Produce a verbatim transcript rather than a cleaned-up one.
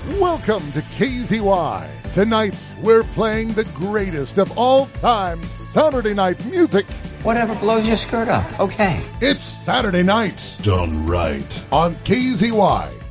Welcome to K Z Y. Tonight, we're playing the greatest of all time Saturday night music. Whatever blows your skirt up, okay. It's Saturday night, done right, on K Z Y.